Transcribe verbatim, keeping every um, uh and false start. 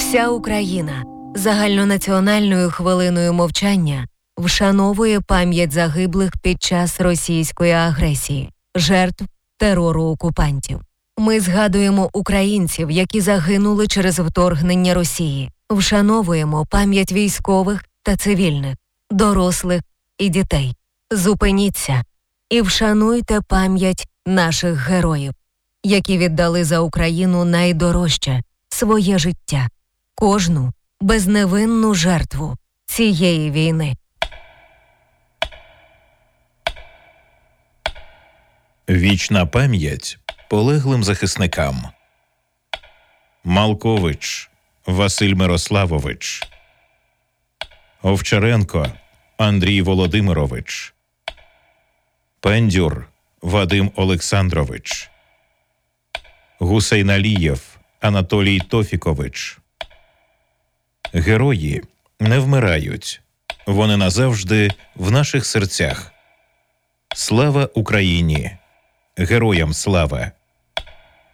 Вся Україна загальнонаціональною хвилиною мовчання вшановує пам'ять загиблих під час російської агресії, жертв терору окупантів. Ми згадуємо українців, які загинули через вторгнення Росії. Вшановуємо пам'ять військових та цивільних, дорослих і дітей. Зупиніться і вшануйте пам'ять наших героїв, які віддали за Україну найдорожче – своє життя, кожну безневинну жертву цієї війни. Вічна пам'ять полеглим захисникам. Малкович Василь Мирославович, Овчаренко Андрій Володимирович, Пендюр Вадим Олександрович, Гусейналієв Анатолій Тофікович. Герої не вмирають. Вони назавжди в наших серцях. Слава Україні! Героям слава!